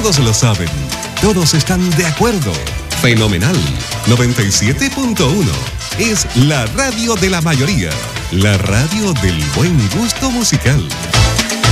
Todos lo saben, todos están de acuerdo. Fenomenal. 97.1 es la radio de la mayoría, la radio del buen gusto musical.